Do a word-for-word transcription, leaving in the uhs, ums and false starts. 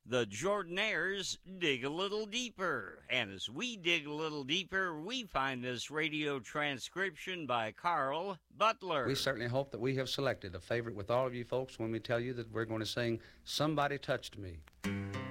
The Jordanaires dig a little deeper. And as we dig a little deeper, we find this radio transcription by Carl Butler. We certainly hope that we have selected a favorite with all of you folks when we tell you that we're going to sing Somebody Touched Me.